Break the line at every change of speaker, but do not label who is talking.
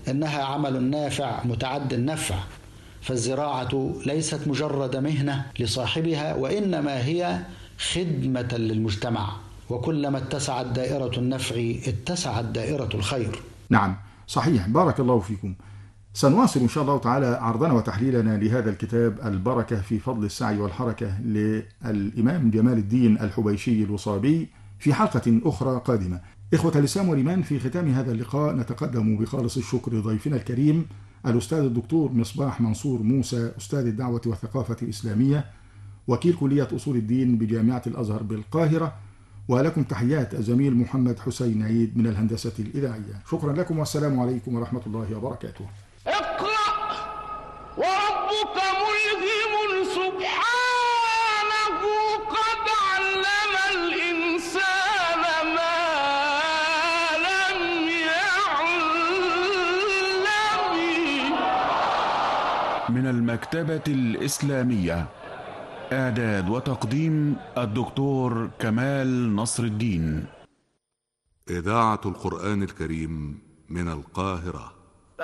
إنها عمل نافع متعد النفع، فالزراعة ليست مجرد مهنة لصاحبها، وإنما هي خدمة للمجتمع، وكلما اتسعت دائرة النفع اتسعت دائرة الخير.
نعم صحيح، بارك الله فيكم. سنواصل إن شاء الله تعالى عرضنا وتحليلنا لهذا الكتاب البركة في فضل السعي والحركة للإمام جمال الدين الحبيشي الوصابي في حلقة أخرى قادمة. إخوة الإسلام والإيمان، في ختام هذا اللقاء نتقدم بخالص الشكر ضيفنا الكريم الأستاذ الدكتور مصباح منصور موسى، أستاذ الدعوة والثقافة الإسلامية، وكيل كلية أصول الدين بجامعة الأزهر بالقاهرة. ولكم تحيات الزميل محمد حسين عيد من الهندسة الإذاعية. شكرا لكم والسلام عليكم ورحمة الله وبركاته.
اقرأ وربك ملهم سبحانه قد علم الإنسان ما لم يعلم.
من المكتبة الإسلامية، إعداد وتقديم الدكتور كمال نصر الدين.
إذاعة القرآن الكريم من القاهرة.